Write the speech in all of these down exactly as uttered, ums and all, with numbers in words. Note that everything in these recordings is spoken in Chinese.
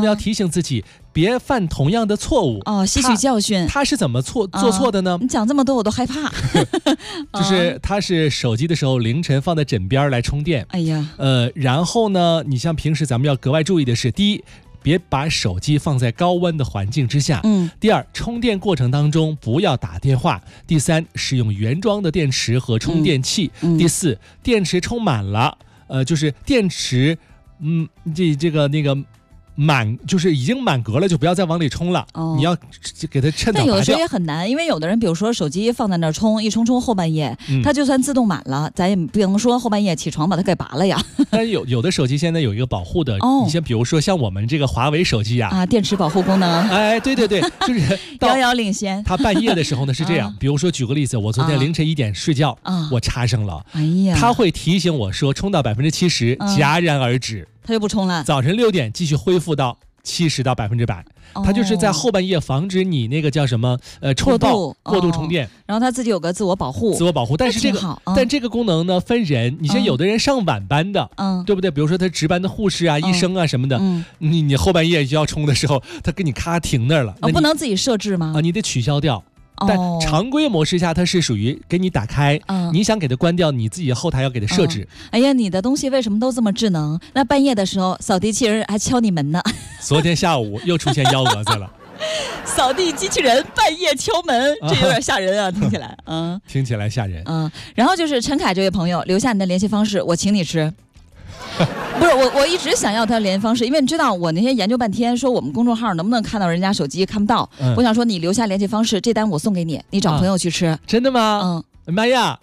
们要提醒自己别犯同样的错误哦，吸取教训。 他是怎么错做错的呢？ 你讲这么多我都害怕。 就是他是手机的时候凌晨放在枕边来充电。 哎呀， 呃，然后呢，你像平时咱们要格外注意的是，第一，别把手机放在高温的环境之下。 嗯。 第二，充电过程当中不要打电话。第三，使用原装的电池和充电器。 嗯嗯、 第四，电池充满了，呃，就是电池，嗯，这这个那个。满就是已经满格了，就不要再往里充了。哦、你要给它趁早拔掉。 但有的时候也很难，因为有的人，比如说手机放在那儿充，一充充后半夜，嗯、它就算自动满了，咱也不能说后半夜起床把它给拔了呀。 但有有的手机现在有一个保护的，哦、你像比如说像我们这个华为手机啊， 啊，电池保护功能， 哎，对对对，就是遥遥领先。 它半夜的时候呢是这样，啊、比如说举个例子，我昨天凌晨一点睡觉，啊、我插上了，哎呀，它会提醒我说充到百分之七十，戛然而止， 它就不充了。 早晨六点继续恢复到。七十到百分之百，它就是在后半夜防止你那个叫什么呃冲爆过度充电， 哦，然后它自己有个自我保护， 自我保护。但是这个，嗯、但这个功能呢分人，你像有的人上晚班的，嗯，对不对？比如说他值班的护士啊、嗯、医生啊什么的，嗯，你你后半夜就要充的时候，他给你咔停那儿了， 哦，不能自己设置吗？ 啊，你得取消掉。但常规模式下，它是属于给你打开，哦、你想给它关掉，你自己后台要给它设置。 哦、哎呀，你的东西为什么都这么智能？那半夜的时候，扫地机器人还敲你门呢。 昨天下午又出现幺蛾子了。 扫地机器人半夜敲门，这有点吓人啊，听起来，嗯， 听起来吓人。 嗯，然后就是陈凯这位朋友留下你的联系方式，我请你吃。不是我，我一直想要他的联系方式，因为你知道我那天研究半天，说我们公众号能不能看到人家手机，看不到。嗯、我想说你留下联系方式，这单我送给你，你找朋友去吃。啊、 真的吗？嗯，妈呀！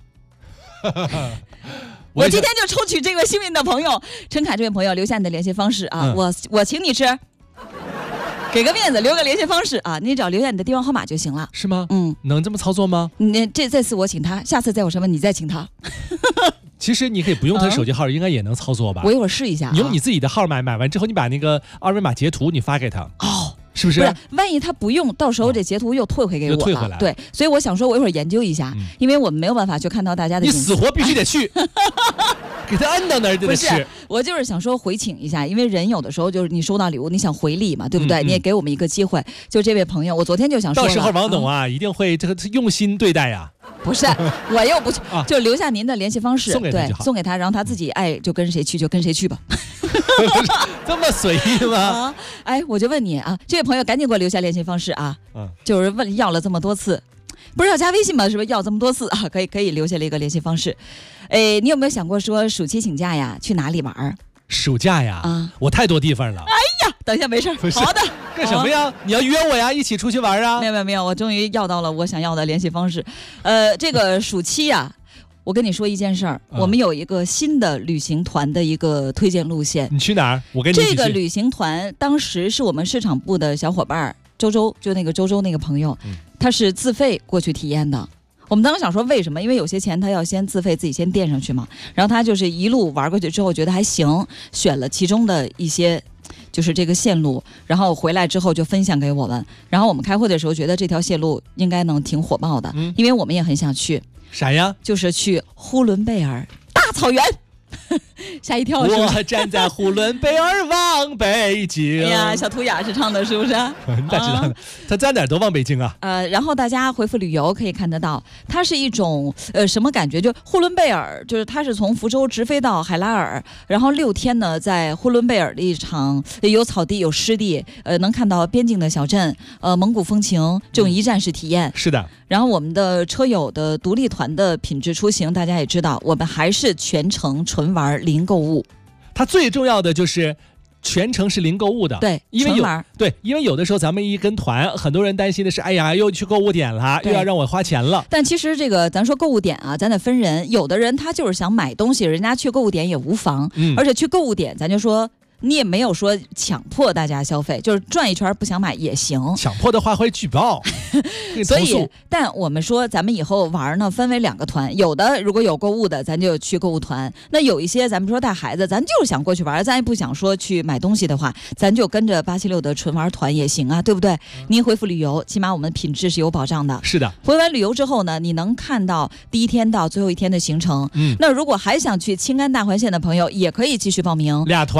我今天就抽取这位幸运的朋友，陈凯这位朋友留下你的联系方式啊，嗯、我我请你吃，给个面子，留个联系方式啊，你只要留下你的电话号码就行了。 是吗？嗯，能这么操作吗？ 你这这次我请他，下次再有什么你再请他。 其实你可以不用他的手机号，嗯、应该也能操作吧？ 我一会儿试一下、啊。 你用你自己的号买，买完之后你把那个二维码截图你发给他。 哦， 是不是？ 不是，万一他不用，到时候这截图又退回给我了。 又退回来。 对，所以我想说，我一会儿研究一下，嗯、因为我们没有办法去看到大家的。 你死活必须得去，给他摁到那儿就得吃。 不是，我就是想说回请一下，因为人有的时候就是你收到礼物，你想回礼嘛，对不对？嗯嗯你也给我们一个机会。就这位朋友，我昨天就想说， 到时候王董啊，嗯、一定会这个用心对待呀。 不是，我又不去，啊、就留下您的联系方式， 送给他对，送给他，然后他自己爱就跟谁去就跟谁去吧。 这么随意吗？ 啊？哎，我就问你啊，这位朋友赶紧给我留下联系方式啊！嗯，就是问要了这么多次，不是要加微信吗？是不是要这么多次啊？可以可以留下了一个联系方式。哎，你有没有想过说暑期请假呀，去哪里玩？ 暑假呀，啊，我太多地方了。 哎呀，等一下没事，好的。 干什么呀？哦、你要约我呀，一起出去玩啊？ 没有没有没有，我终于要到了我想要的联系方式。呃，这个暑期呀。我跟你说一件事儿，嗯、我们有一个新的旅行团的一个推荐路线。 你去哪儿？我跟你一起去。 这个旅行团当时是我们市场部的小伙伴周周，就那个周周那个朋友，嗯、他是自费过去体验的。我们当时想说为什么？因为有些钱他要先自费自己先垫上去嘛。然后他就是一路玩过去之后觉得还行，选了其中的一些。就是这个线路，然后回来之后就分享给我们。然后我们开会的时候觉得这条线路应该能挺火爆的，嗯、因为我们也很想去。 啥呀？ 就是去呼伦贝尔大草原。吓一跳是不是？ 我站在呼伦贝尔望北京。 哎呀，小图雅是唱的，是不是？ 你咋知道的？他在哪儿都望北京啊。 呃，然后大家回复旅游可以看得到，它是一种呃什么感觉？就呼伦贝尔，就是它是从福州直飞到海拉尔，然后六天呢，在呼伦贝尔的一场有草地有湿地，呃，能看到边境的小镇，呃，蒙古风情这种一站式体验。 嗯、是的。 然后我们的车友的独立团的品质出行，大家也知道，我们还是全程纯玩零购物。 它最重要的就是全程是零购物的， 对， 因为有对，因为有的时候咱们一跟团，很多人担心的是，哎呀，又去购物点了，又要让我花钱了。 但其实这个咱说购物点啊，咱得分人，有的人他就是想买东西，人家去购物点也无妨，嗯，而且去购物点，咱就说。你也没有说强迫大家消费，就是转一圈不想买也行。 强迫的话会举报， 所以，但我们说咱们以后玩呢，分为两个团，有的如果有购物的，咱就去购物团；那有一些咱们说带孩子，咱就是想过去玩，咱也不想说去买东西的话，咱就跟着八七六的纯玩团也行啊，对不对？嗯、您回复旅游，起码我们品质是有保障的。 是的。 回完旅游之后呢，你能看到第一天到最后一天的行程。嗯。那如果还想去青甘大环线的朋友，也可以继续报名。 俩团。 对。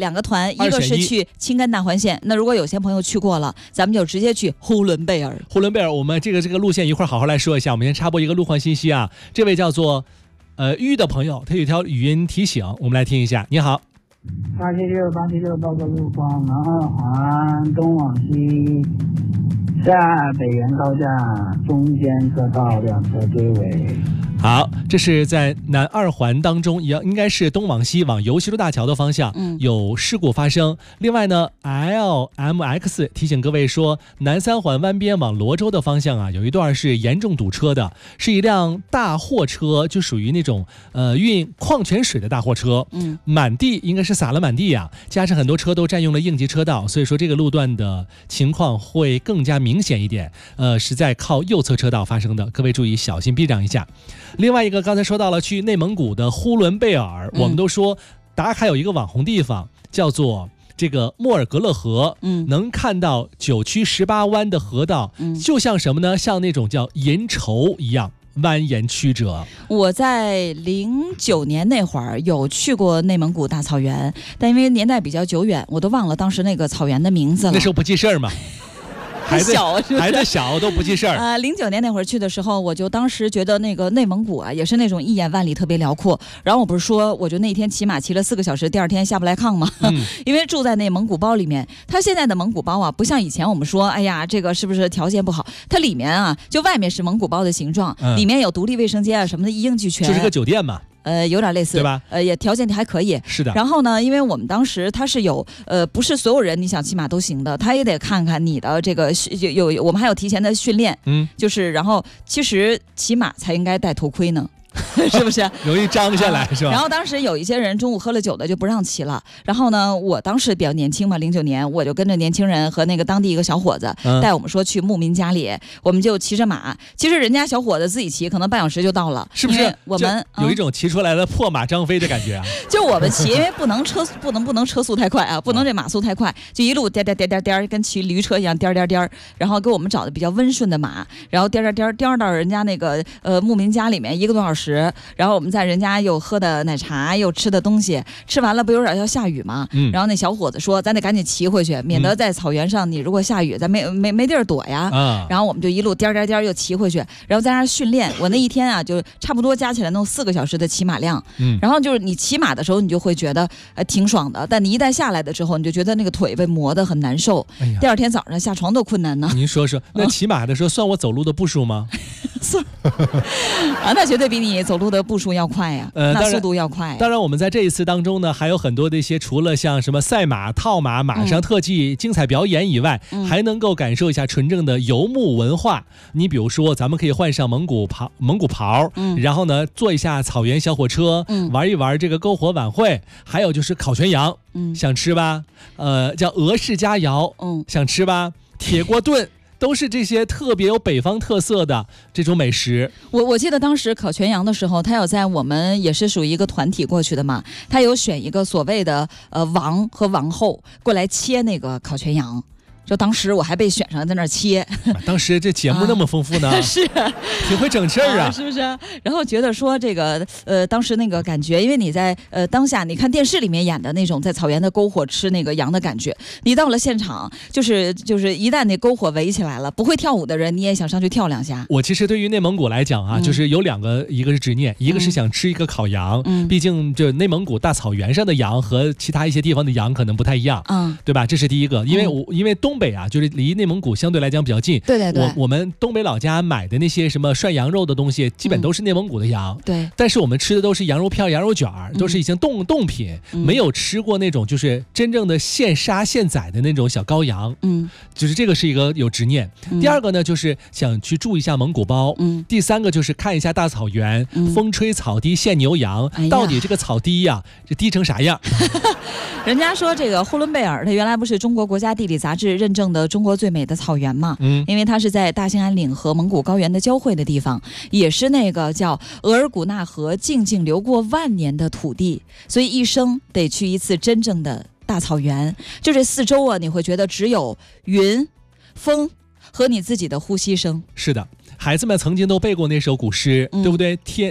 两个团，一个是去青甘大环线，那如果有些朋友去过了，咱们就直接去呼伦贝尔。 呼伦贝尔，我们这个这个路线一会儿好好来说一下。我们先插播一个路况信息啊，这位叫做呃玉的朋友，他有一条语音提醒，我们来听一下。你好。 八七六八七六报告路况，南二环东往西下北原高架中间车道两车追尾。 好，这是在南二环当中，也应该是东往西往游溪路大桥的方向、嗯、有事故发生。另外呢 L M X 提醒各位说，南三环湾边往罗州的方向啊，有一段是严重堵车的，是一辆大货车，就属于那种呃运矿泉水的大货车，嗯，满地应该是洒了满地呀、啊，加上很多车都占用了应急车道，所以说这个路段的情况会更加明显一点，呃，是在靠右侧车道发生的，各位注意小心避让一下。另外一个，刚才说到了去内蒙古的呼伦贝尔，嗯、我们都说达喀有一个网红地方叫做这个莫尔格勒河，嗯，能看到九曲十八弯的河道，嗯，就像什么呢？像那种叫银绸一样蜿蜒曲折。 我在零九年那会儿有去过内蒙古大草原，但因为年代比较久远，我都忘了当时那个草原的名字了。 那时候不记事儿嘛。孩子小是是孩子小都不记事儿。 呃，零九年那会儿去的时候，我就当时觉得那个内蒙古啊，也是那种一眼万里，特别辽阔。然后我不是说，我就那天骑马骑了四个小时，第二天下不来炕吗？嗯、因为住在那蒙古包里面，它现在的蒙古包啊，不像以前我们说，哎呀，这个是不是条件不好？它里面啊，就外面是蒙古包的形状，嗯、里面有独立卫生间啊什么的，一应俱全， 就是个酒店嘛。 呃，有点类似， 对吧？ 呃，也条件还可以。 是的。 然后呢，因为我们当时它是有，呃，不是所有人你想骑马都行的，他也得看看你的这个有有，我们还有提前的训练，嗯，就是然后其实骑马才应该戴头盔呢。是不是容易张下来、啊、是吧？ 然后当时有一些人中午喝了酒的就不让骑了，然后呢，我当时比较年轻嘛，零九年我就跟着年轻人和那个当地一个小伙子、嗯、带我们说去牧民家里，我们就骑着马。其实人家小伙子自己骑，可能半小时就到了， 是不是？ 我们有一种骑出来的破马张飞的感觉啊！ 就我们骑，因为不能车不能不能车速太快啊，不能这马速太快，就一路颠颠颠颠颠，跟骑驴车一样颠颠颠，然后给我们找的比较温顺的马，然后颠颠颠颠到人家那个呃牧民家里面一个多小时，然后我们在人家又喝的奶茶，又吃的东西，吃完了不有点要下雨吗？嗯，然后那小伙子说，咱得赶紧骑回去，免得在草原上你如果下雨，咱没没没地儿躲呀。啊，然后我们就一路颠颠颠又骑回去，然后在那儿训练。我那一天啊，就差不多加起来弄四个小时的骑马量。嗯，然后就是你骑马的时候，你就会觉得呃挺爽的，但你一旦下来的时候，你就觉得那个腿被磨得很难受。哎呀，第二天早上下床都困难呢。 您说说，那骑马的时候算我走路的步数吗？ 算啊，那绝对比你走路的步数要快呀，呃，那速度要快。 当然，我们在这一次当中呢，还有很多的一些，除了像什么赛马、套马、马上特技、嗯、精彩表演以外，嗯、还能够感受一下纯正的游牧文化。你比如说，咱们可以换上蒙古袍、蒙古袍，嗯、然后呢，坐一下草原小火车，嗯、玩一玩这个篝火晚会，还有就是烤全羊，嗯、想吃吧？呃，叫俄式佳肴，嗯、想吃吧？铁锅炖。都是这些特别有北方特色的这种美食。 我我记得当时烤全羊的时候，他有在我们也是属于一个团体过去的嘛，他有选一个所谓的呃王和王后过来切那个烤全羊。就当时我还被选上在那儿切， 当时这节目那么丰富呢，啊、 是挺会整事儿啊， 啊，是不是？然后觉得说这个呃，当时那个感觉，因为你在呃当下，你看电视里面演的那种在草原的篝火吃那个羊的感觉，你到了现场，就是就是一旦那篝火围起来了，不会跳舞的人你也想上去跳两下。 我其实对于内蒙古来讲啊，嗯、就是有两个，一个是执念，一个是想吃一个烤羊，嗯、毕竟这内蒙古大草原上的羊和其他一些地方的羊可能不太一样，嗯，对吧？这是第一个，因为我、嗯、因为东。东北啊，就是离内蒙古相对来讲比较近。 对对对， 我我们东北老家买的那些什么涮羊肉的东西，基本都是内蒙古的羊。 嗯、对， 但是我们吃的都是羊肉片、羊肉卷儿，都是已经冻冻品，嗯、没有吃过那种就是真正的现杀现宰的那种小羔羊。嗯，就是这个是一个有执念。嗯、第二个呢，就是想去住一下蒙古包。嗯，第三个就是看一下大草原，嗯、风吹草低见牛羊，哎、到底这个草低呀、啊，这低成啥样？ 人家说这个呼伦贝尔，它原来不是中国国家地理杂志认证的中国最美的草原嘛？嗯，因为它是在大兴安岭和蒙古高原的交汇的地方，也是那个叫额尔古纳河静静流过万年的土地，所以一生得去一次真正的大草原。就这四周啊，你会觉得只有云、风和你自己的呼吸声。 是的，孩子们曾经都背过那首古诗，嗯、对不对？天。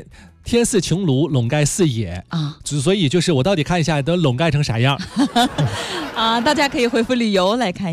天似穹庐，笼盖四野啊，所以就是我到底看一下都笼盖成啥样啊？大家可以回复旅游来看。